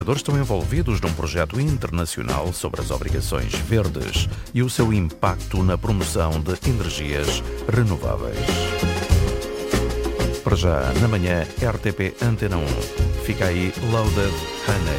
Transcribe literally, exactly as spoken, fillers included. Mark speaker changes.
Speaker 1: Estão envolvidos num projeto internacional sobre as obrigações verdes e o seu impacto na promoção de energias renováveis. Para já, na manhã, R T P Antena um. Fica aí Loaded Honey.